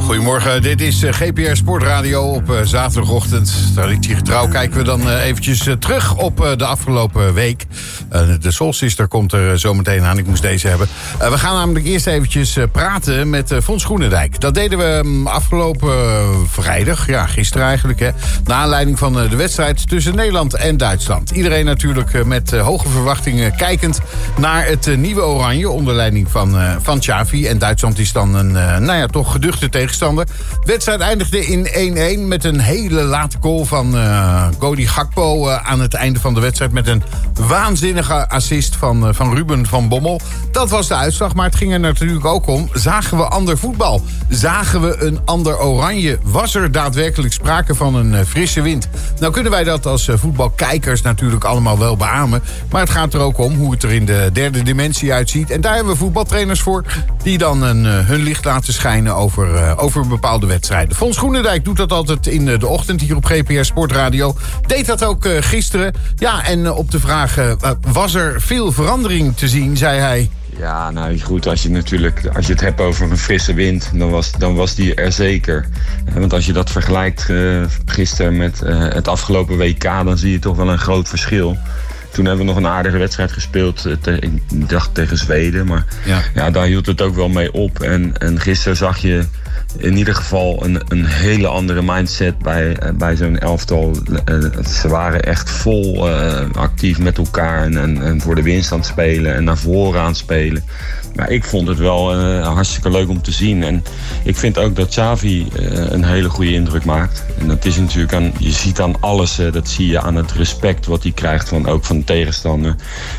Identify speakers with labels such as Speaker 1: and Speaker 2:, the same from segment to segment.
Speaker 1: Goedemorgen, dit is GPR Sportradio op zaterdagochtend. Traditiegetrouw kijken we dan eventjes terug op de afgelopen week. De Solstice komt er zo meteen aan, ik moest deze hebben. We gaan namelijk eerst eventjes praten met Fons Groenendijk. Dat deden we afgelopen vrijdag, ja gisteren eigenlijk. Hè, naar aanleiding van de wedstrijd tussen Nederland en Duitsland. Iedereen natuurlijk met hoge verwachtingen kijkend naar het nieuwe Oranje onder leiding van Xavi. En Duitsland is dan een toch geduchte tegenstander. De wedstrijd eindigde in 1-1 met een hele late goal van Cody Gakpo aan het einde van de wedstrijd. Met een waanzinnige assist van Ruben van Bommel. Dat was de uitslag, maar het ging er natuurlijk ook om. Zagen we ander voetbal? Zagen we een ander Oranje? Was er daadwerkelijk sprake van een frisse wind? Nou kunnen wij dat als voetbalkijkers natuurlijk allemaal wel beamen. Maar het gaat er ook om hoe het er in de derde dimensie uitziet. En daar hebben we voetbaltrainers voor die dan hun licht laten schijnen over bepaalde wedstrijden. Fons Groenendijk doet dat altijd in de ochtend hier op GPR Sportradio. Deed dat ook gisteren. Ja, en op de vraag, was er veel verandering te zien, zei hij.
Speaker 2: Ja, nou goed, als je het hebt over een frisse wind, dan was die er zeker. Want als je dat vergelijkt gisteren met het afgelopen WK, dan zie je toch wel een groot verschil. Toen hebben we nog een aardige wedstrijd gespeeld, ik dacht tegen Zweden. Maar ja, daar hield het ook wel mee op. En gisteren zag je in ieder geval een hele andere mindset bij zo'n elftal. Ze waren echt vol actief met elkaar en voor de winst aan het spelen en naar voren aan het spelen. Maar ik vond het wel hartstikke leuk om te zien. En ik vind ook dat Xavi een hele goede indruk maakt. En dat is natuurlijk je ziet aan alles, dat zie je aan het respect wat hij krijgt ook van de tegenstander.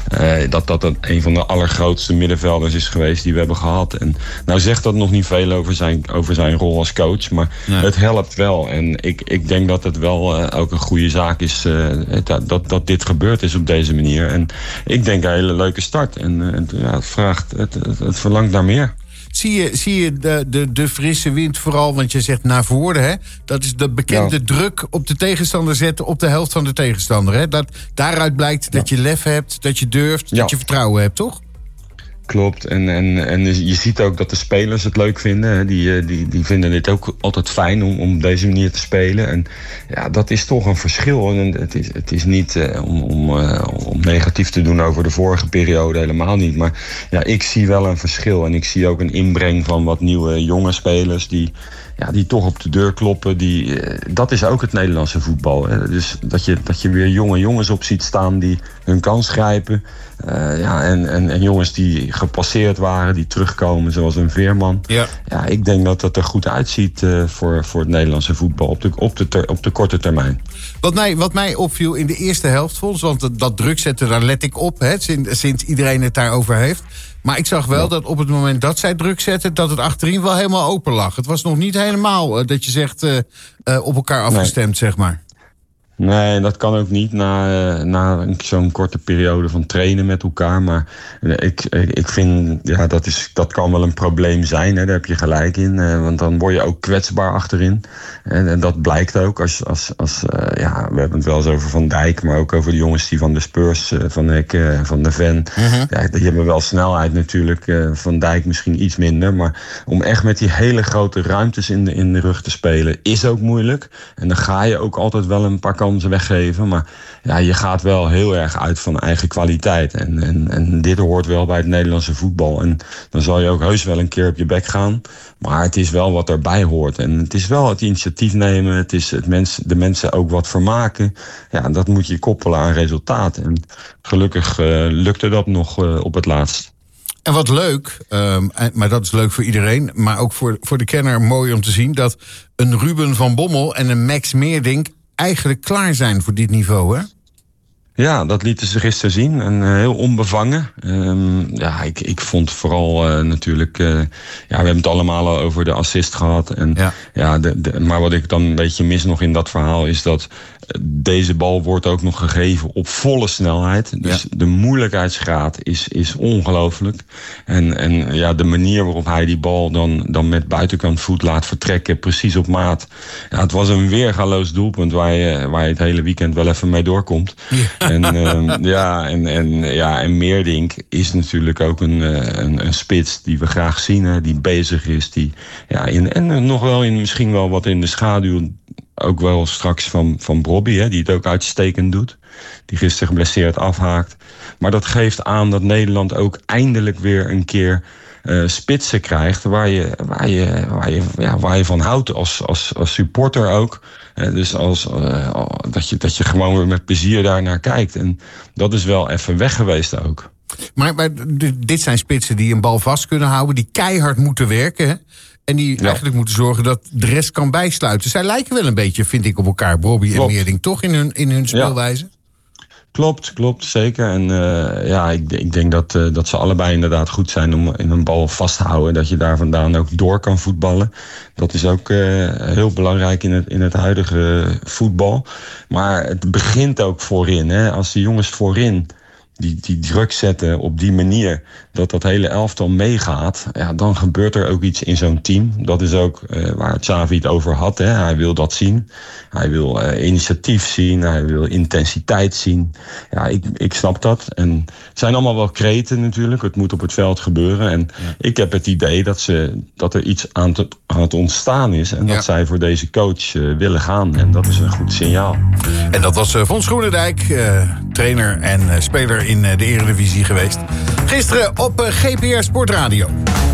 Speaker 2: Dat een van de allergrootste middenvelders is geweest die we hebben gehad. En nou zegt dat nog niet veel over zijn rol als coach, maar het helpt wel. En ik denk dat het wel ook een goede zaak is dat dit gebeurd is op deze manier. En ik denk een hele leuke start. En het verlangt naar meer.
Speaker 1: Zie je de frisse wind vooral, want je zegt naar voren, hè? Dat is de bekende druk op de tegenstander zetten op de helft van de tegenstander. Hè? Daaruit blijkt dat je lef hebt, dat je durft, dat je vertrouwen hebt, toch?
Speaker 2: Klopt, en je ziet ook dat de spelers het leuk vinden. Die vinden dit ook altijd fijn om op deze manier te spelen. En ja, dat is toch een verschil. En het is niet om negatief te doen over de vorige periode, helemaal niet. Maar ja, ik zie wel een verschil. En ik zie ook een inbreng van wat nieuwe jonge spelers die toch op de deur kloppen. Dat is ook het Nederlandse voetbal. Hè. Dus dat je weer jonge jongens op ziet staan die hun kans grijpen. En jongens die gepasseerd waren, die terugkomen, zoals een Veerman. Ja, ik denk dat het er goed uitziet voor het Nederlandse voetbal op de korte termijn.
Speaker 1: Wat mij opviel in de eerste helft, Fons, want dat druk zetten, daar let ik op, hè, sinds iedereen het daarover heeft. Maar ik zag wel dat op het moment dat zij druk zetten, dat het achterin wel helemaal open lag. Het was nog niet helemaal dat je zegt op elkaar afgestemd, zeg maar.
Speaker 2: Nee, dat kan ook niet na zo'n korte periode van trainen met elkaar. Maar ik vind, dat kan wel een probleem zijn. Hè, daar heb je gelijk in. Want dan word je ook kwetsbaar achterin. En dat blijkt ook. We hebben het wel eens over Van Dijk, maar ook over de jongens die van de Spurs, Van Hek, Van de Ven. Ja, die hebben wel snelheid natuurlijk. Van Dijk misschien iets minder. Maar om echt met die hele grote ruimtes in de rug te spelen is ook moeilijk. En dan ga je ook altijd wel een paar kansen weggeven. Maar ja, je gaat wel heel erg uit van eigen kwaliteit. En dit hoort wel bij het Nederlandse voetbal. En dan zal je ook heus wel een keer op je bek gaan. Maar het is wel wat erbij hoort. En het is wel het initiatief nemen. Het is de mensen ook wat vermaken. Ja, dat moet je koppelen aan resultaten. En gelukkig lukte dat nog op het laatst.
Speaker 1: En wat leuk, maar dat is leuk voor iedereen, maar ook voor de kenner mooi om te zien, dat een Ruben van Bommel en een Max Meerdink eigenlijk klaar zijn voor dit niveau, hè?
Speaker 2: Ja, dat lieten ze gisteren zien. En heel onbevangen. Ik vond vooral natuurlijk... we hebben het allemaal al over de assist gehad. En, maar wat ik dan een beetje mis nog in dat verhaal is dat deze bal wordt ook nog gegeven op volle snelheid. Dus de moeilijkheidsgraad is ongelooflijk. En de manier waarop hij die bal dan met buitenkant voet laat vertrekken, precies op maat. Ja, het was een weergaloos doelpunt waar je het hele weekend wel even mee doorkomt. Ja. En Meerdink is natuurlijk ook een spits die we graag zien. Hè, die bezig is. Die, nog wel misschien wel wat in de schaduw. Ook wel straks van Bobby, hè, die het ook uitstekend doet. Die gisteren geblesseerd afhaakt. Maar dat geeft aan dat Nederland ook eindelijk weer een keer spitsen krijgt waar je van houdt als supporter ook. Dus dat je gewoon weer met plezier daar naar kijkt. En dat is wel even weg geweest ook.
Speaker 1: Maar dit zijn spitsen die een bal vast kunnen houden, die keihard moeten werken, hè? En die eigenlijk moeten zorgen dat de rest kan bijsluiten. Zij lijken wel een beetje, vind ik, op elkaar, Bobby en Meerdink, toch in hun speelwijze?
Speaker 2: Ja. Klopt, zeker. En ik denk dat ze allebei inderdaad goed zijn om in een bal vast te houden. Dat je daar vandaan ook door kan voetballen. Dat is ook heel belangrijk in het huidige voetbal. Maar het begint ook voorin. Hè. Als de jongens voorin die druk zetten op die manier, dat hele elftal meegaat, dan gebeurt er ook iets in zo'n team. Dat is ook waar Xavi het over had. Hè. Hij wil dat zien. Hij wil initiatief zien. Hij wil intensiteit zien. Ja, ik snap dat. En het zijn allemaal wel kreten natuurlijk. Het moet op het veld gebeuren. En ik heb het idee dat er iets aan het ontstaan is. En dat zij voor deze coach willen gaan. En dat is een goed signaal.
Speaker 1: En dat was Fons Groenendijk, trainer en speler in de Eredivisie geweest. Gisteren op GPR Sportradio.